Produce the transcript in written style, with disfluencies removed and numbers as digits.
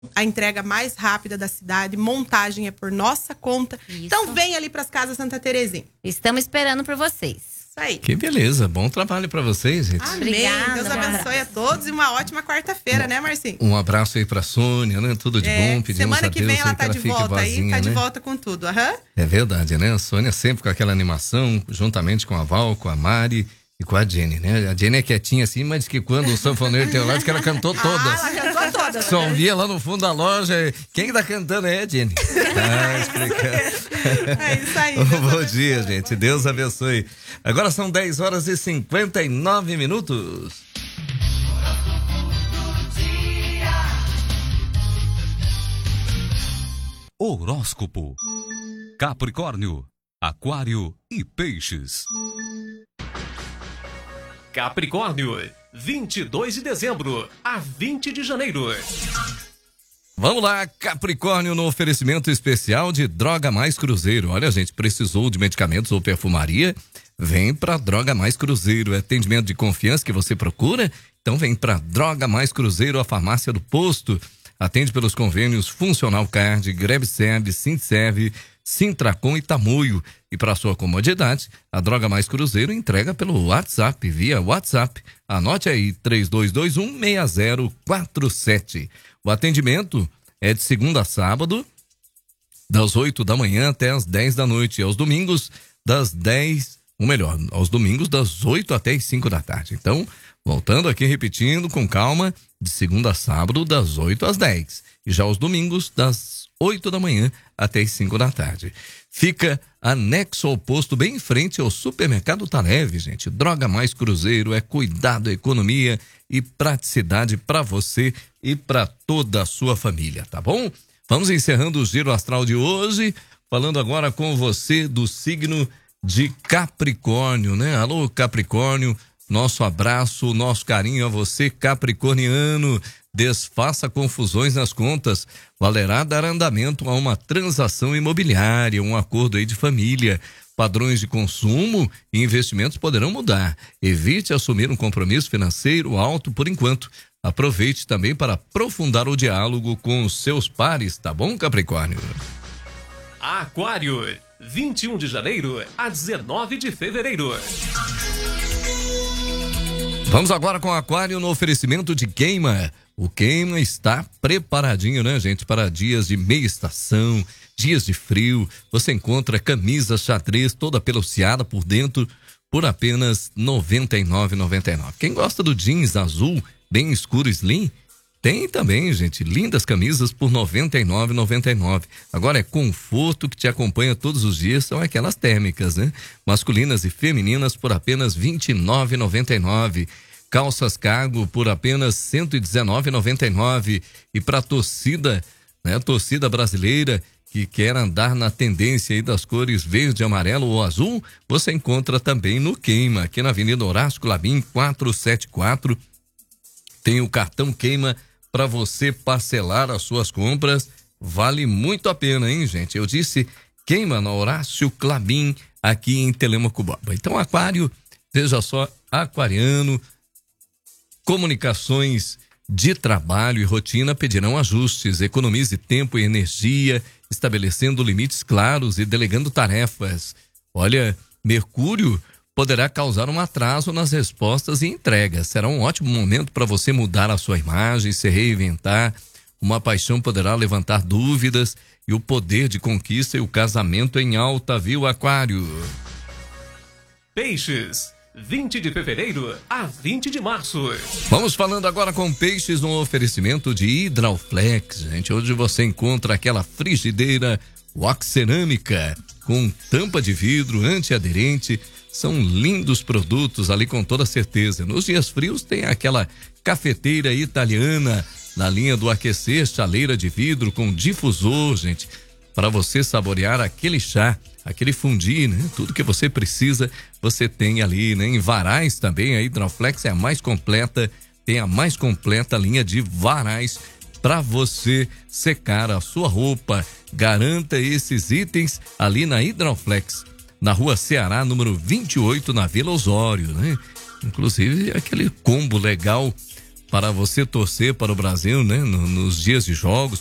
a entrega mais rápida da cidade, montagem é por nossa conta. Isso. Então vem ali pras Casas Santa Terezinha. Estamos esperando por vocês. Isso aí. Que beleza, bom trabalho pra vocês, gente. Amém. Obrigada, Deus abençoe a todos e uma ótima quarta-feira, né, Marcinho? Um abraço aí pra Sônia, né? Tudo de bom, pedimos semana a que Deus vem ela aí tá que ela de fique volta boazinha, aí, tá de né? volta com tudo. Aham. É verdade, né? A Sônia sempre com aquela animação, juntamente com a Val, com a Mari e com a Jenny, né? A Jenny é quietinha assim, mas que quando o sanfoneiro tem lá, diz que ela cantou todas. Ah, ela cantou todas. Só via lá no fundo da loja. Quem que tá cantando é a Jenny. Tá explicando. É isso aí. Bom dia, gente. Deus abençoe. Agora são 10h59. Horóscopo. Capricórnio, Aquário e Peixes. Capricórnio, 22 de dezembro a 20 de janeiro. Vamos lá, Capricórnio, no oferecimento especial de Droga Mais Cruzeiro. Olha, gente, precisou de medicamentos ou perfumaria? Vem pra Droga Mais Cruzeiro. É atendimento de confiança que você procura? Então vem pra Droga Mais Cruzeiro, a farmácia do posto. Atende pelos convênios Funcional Card, Grebserv, Sintserv, Sintracom e Tamoio. E para sua comodidade, a Droga Mais Cruzeiro entrega pelo WhatsApp, via WhatsApp. Anote aí, 3221-6047. O atendimento é de segunda a sábado, das 8 da manhã até as 10 da noite. E aos domingos, aos domingos das 8 até as 5 da tarde. Então, voltando aqui, repetindo com calma, de segunda a sábado, das 8 às 10. E já aos domingos, das 8 da manhã até as 5 da tarde. Fica anexo ao posto, bem em frente ao supermercado Tareve, gente. Droga Mais Cruzeiro é cuidado, economia e praticidade para você e para toda a sua família, tá bom? Vamos encerrando o Giro Astral de hoje, falando agora com você do signo de Capricórnio, né? Alô, Capricórnio, nosso abraço, nosso carinho a você, capricorniano. Desfaça confusões nas contas. Valerá dar andamento a uma transação imobiliária, um acordo aí de família. Padrões de consumo e investimentos poderão mudar. Evite assumir um compromisso financeiro alto por enquanto. Aproveite também para aprofundar o diálogo com os seus pares, tá bom, Capricórnio? Aquário, 21 de janeiro a 19 de fevereiro. Vamos agora com o Aquário no oferecimento de Queima. O Queima está preparadinho, né, gente, para dias de meia estação, dias de frio. Você encontra camisa xadrez toda peluciada por dentro por apenas R$ 99,99. Quem gosta do jeans azul, bem escuro slim, tem também, gente, lindas camisas por R$ 99,99. Agora é conforto que te acompanha todos os dias, são aquelas térmicas, né? Masculinas e femininas por apenas R$ 29,99. Calças cargo por apenas R$ 119,99. E para torcida, né, torcida brasileira que quer andar na tendência aí das cores verde, amarelo ou azul, você encontra também no Queima, aqui na Avenida Horácio Clabim 474. Tem o cartão Queima para você parcelar as suas compras. Vale muito a pena, hein, gente? Eu disse Queima na Horácio Clabim, aqui em Telêmaco Borba. Então, Aquário, veja só, aquariano, comunicações de trabalho e rotina pedirão ajustes. Economize tempo e energia, estabelecendo limites claros e delegando tarefas. Olha, Mercúrio poderá causar um atraso nas respostas e entregas. Será um ótimo momento para você mudar a sua imagem, se reinventar. Uma paixão poderá levantar dúvidas e o poder de conquista e o casamento em alta, viu, Aquário? Peixes, 20 de fevereiro a 20 de março. Vamos falando agora com Peixes no oferecimento de Hidrauflex, gente. Hoje você encontra aquela frigideira wok cerâmica com tampa de vidro antiaderente. São lindos produtos ali, com toda certeza. Nos dias frios tem aquela cafeteira italiana na linha do aquecer, chaleira de vidro com difusor, gente, para você saborear aquele chá, aquele fundi, né? Tudo que você precisa, você tem ali, né? Em varais também, a Hidrauflex é a mais completa, tem a mais completa linha de varais para você secar a sua roupa. Garanta esses itens ali na Hidrauflex, na Rua Ceará, número 28, na Vila Osório, né? Inclusive, aquele combo legal para você torcer para o Brasil, né? Nos dias de jogos,